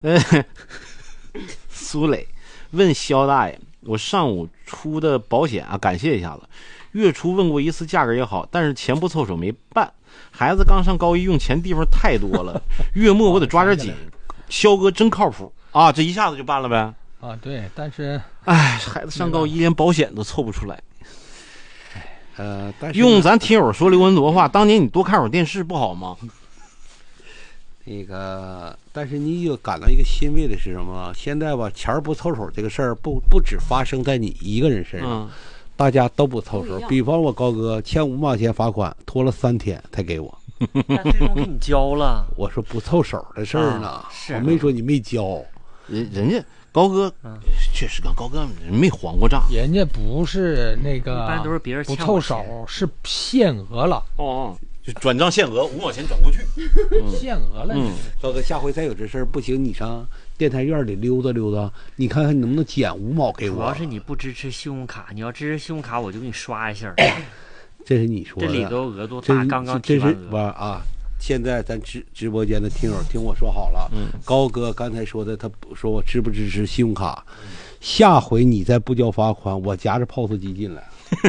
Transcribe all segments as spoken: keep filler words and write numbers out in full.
呃，苏磊问肖大爷，我上午出的保险啊，感谢一下子。月初问过一次价格也好，但是钱不凑手没办。孩子刚上高一，用钱地方太多了，月末我得抓点紧。肖哥真靠谱啊，这一下子就办了呗。 啊，对，但是哎，孩子上高一连保险都凑不出来。 呃，但是用咱听友说刘文铎话，当年你多看会儿电视不好吗？ 那个，但是你就感到一个欣慰的是什么？现在吧，钱不凑手这个事儿，不不只发生在你一个人身上， 嗯、 大家都不凑手。比方我高哥欠五毛钱罚款，拖了三天才给我， 但最终给你交了。 我说不凑手的事儿呢， 啊、是我没说你没交， 人人家高哥、嗯、确实跟高哥没还过账， 人家不是那个， 一般都是别人不凑手，是限额了。 哦。就转账限额五毛钱转过去， 嗯、限额了。 嗯， 高哥，下回再有这事儿不行，你上电台院里溜达溜达，你看看你能不能减五毛给我。 主要是你不支持信用卡，你要支持信用卡，我就给你刷一下。 这是你说的。 这里头额度大，刚刚提完额。 这是啊，现在咱直直播间的听友听我说好了，嗯、高哥刚才说的，他说我支不支持信用卡，嗯、下回你再不交罚款，我夹着 P O S 机进来。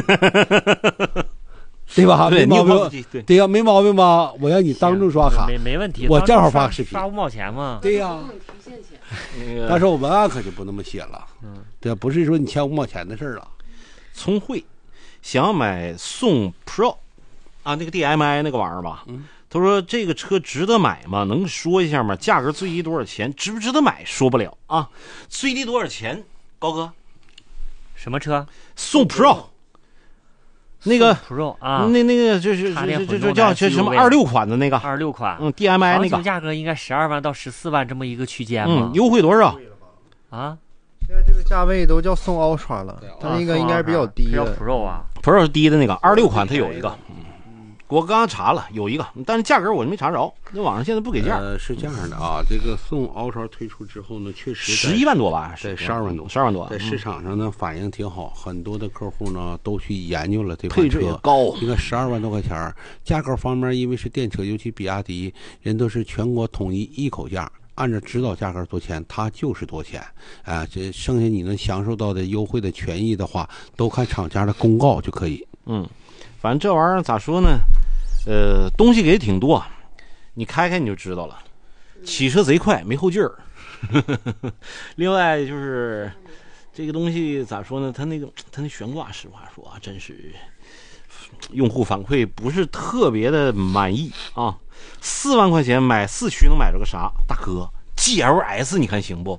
对吧？ 对， 没毛病。 对对呀，没毛病吧？我让你当众刷卡， 没没问题。 我正好发视频， 刷五毛钱嘛。 对呀。但是我文案可就不那么写了。嗯，对，不是说你欠五毛钱的事儿了。 聪慧想要买宋 Pro 啊，那个 D M I 那个玩意儿吧。嗯。他说这个车值得买吗？能说一下吗？价格最低多少钱？值不值得买？说不了啊。最低多少钱？高哥， 什么车？ 宋 Pro。那个 Pro 啊， 那那个就是这这这叫这什么二六款的那个二六款， 嗯 ，D M I 那个价格应该十二万到十四万这么一个区间嘛。 嗯，优惠多少？ 啊， 现在这个价位都叫宋 Ultra 了，它那个应该是比较低的。 叫 Pro 啊 ，Pro 是低的那个，二六款它有一个，我刚刚查了有一个，但是价格我没查着，那网上现在不给价。 呃，是这样的啊，这个宋 Ultra 推出之后呢，确实十一万多吧， 对，十二万多， 十二万多， 在市场上呢反应挺好，很多的客户呢都去研究了这款车， 配置也高， 一个十二万多块钱，价格方面因为是电车，尤其比亚迪，人都是全国统一一口价。按照指导价格多钱，它就是多钱啊！这剩下你能享受到的优惠的权益的话，都看厂家的公告就可以。 嗯，反正这玩意儿咋说呢？呃，东西给的挺多，你开开你就知道了。骑车贼快，没后劲儿。另外就是这个东西咋说呢？它那个它那悬挂，实话说啊，真是用户反馈不是特别的满意啊。四万块钱买四驱能买着个啥？大哥 ，G L S 你看行不？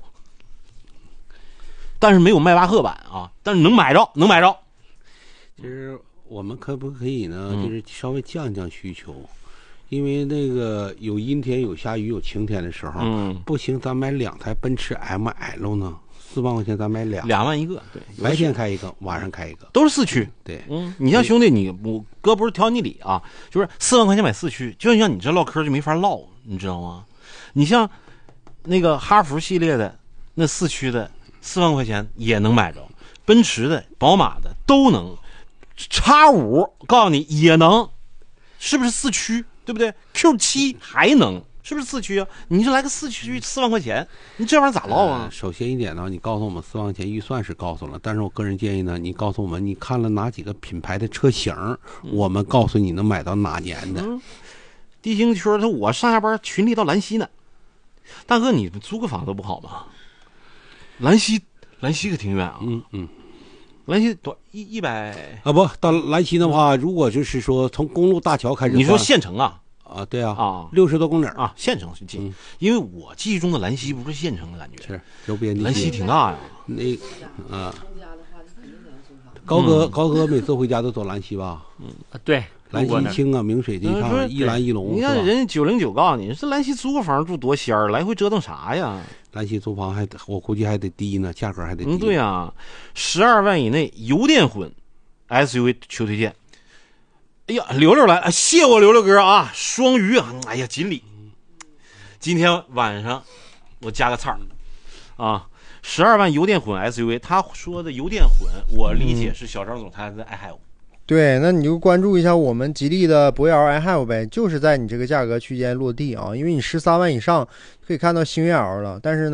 但是没有迈巴赫版啊，但是能买着，能买着。 其实我们可不可以呢？就是稍微降降需求，嗯、因为那个有阴天、有下雨、有晴天的时候， 嗯， 不行，咱买两台奔驰 M L 呢。四万块钱咱买俩， 两万一个，对， 白天开一个，晚上开一个， 都是四驱。 对， 嗯，你像兄弟，你我哥不是挑你理啊，就是四万块钱买四驱，就像你这唠嗑就没法唠，你知道吗？你像那个哈弗系列的那四驱的，四万块钱也能买着，奔驰的、宝马的都能，叉五告诉你也能，是不是四驱？对不对 ？Q 七还能。是不是四驱啊？你就来个四驱四万块钱，你这玩意儿咋唠啊、 呃？首先一点呢，你告诉我们四万块钱预算是告诉了，但是我个人建议呢，你告诉我们你看了哪几个品牌的车型，嗯、我们告诉你能买到哪年的。 嗯、地形圈他我上下班群里到兰溪呢，大哥你租个房子不好吗？兰溪兰溪可挺远啊。 嗯嗯， 兰溪多一一百啊不到兰溪的话，如果就是说从公路大桥开始， 你说县城啊？ 啊，对啊， 啊， 六十多公里啊，县城是近，嗯、因为我记忆中的兰溪不是县城的感觉， 是周边地兰溪挺大呀。 那啊，高哥，嗯、高哥每次回家都走兰溪吧？ 嗯，对， 兰溪清啊，明水这一趟一兰一龙。 你看人家九零九告诉你，这兰溪租个房住多仙儿，来回折腾啥呀？ 兰溪租房还我估计还得低呢，价格还得低。 嗯，对呀、啊，十二万以内油电混 S U V 求推荐。哎呀，刘刘来，谢我刘刘哥啊！双鱼啊，哎呀，锦鲤。今天晚上我加个菜儿啊，十二万油电混 S U V， 他说的油电混，我理解是小张总他的爱海鸥。 对，那你就关注一下我们吉利的博越 L I have 呗，就是在你这个价格区间落地啊，因为你十三万以上可以看到星越 L 了，但是呢。